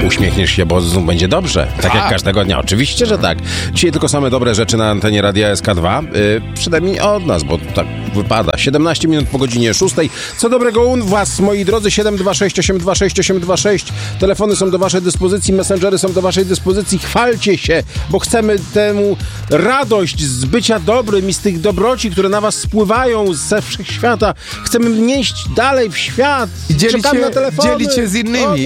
Uśmiechniesz się, bo znów będzie dobrze. Tak jak każdego dnia. Oczywiście, że tak. Dzisiaj tylko same dobre rzeczy na antenie Radia SK2. Przynajmniej od nas, bo tak wypada. 17 minut po godzinie 6. Co dobrego u was, moi drodzy? 726 826 826. Telefony są do waszej dyspozycji, messengery są do waszej dyspozycji. Chwalcie się, bo chcemy tę radość z bycia dobrym i z tych dobroci, które na was spływają ze wszechświata. Chcemy nieść dalej w świat. Czekamy na telefony. Dzielić się z innymi.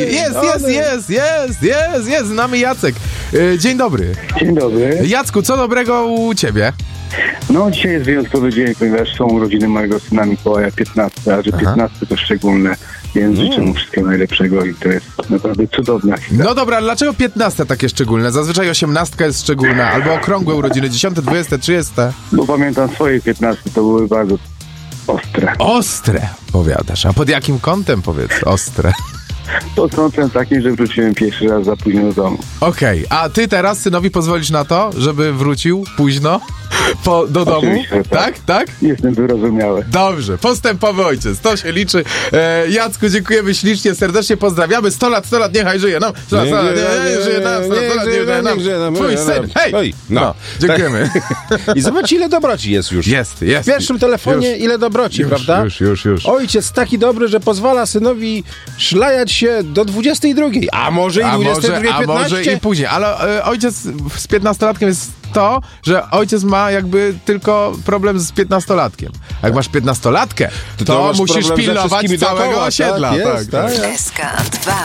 Jest. Znamy Jacek. Dzień dobry. Dzień dobry. Jacku, co dobrego u ciebie? No, dzisiaj jest wyjątkowy dzień, ponieważ są urodziny mojego syna Mikołaja 15, a że 15 to szczególne, więc życzę mu wszystkiego najlepszego i to jest naprawdę cudowna chwila. No dobra, dlaczego 15 takie szczególne? Zazwyczaj 18 jest szczególna, albo okrągłe urodziny, 10, 20, 30. Bo pamiętam swoje 15, to były bardzo ostre. Ostre, powiadasz. A pod jakim kątem, powiedz, ostre? Pod kątem takim, że wróciłem pierwszy raz za późno do domu. Okej, a ty teraz synowi pozwolisz na to, żeby wrócił późno do domu? Oczywiście, Tak? Jestem wyrozumiały. Dobrze, postępowy ojciec, to się liczy. Jacku, dziękujemy ślicznie, serdecznie pozdrawiamy. 100 lat, niechaj żyje nam. 100 lat, niech żyje nam. 100 lat, niech żyje nam. Twój syn, hej! No, dziękujemy. I zobacz, ile dobroci jest już. Jest. W pierwszym telefonie Już. ile dobroci, prawda? Już. Ojciec taki dobry, że pozwala synowi szlajać się do 22. A może i 22:15? A może i później, ale ojciec z 15-latkiem jest to, że ojciec ma jakby tylko problem z 15-latkiem. Jak masz 15-latkę, to masz musisz problem ze pilnować wszystkimi całego dookoła, osiedla. tak, jest, tak. SK2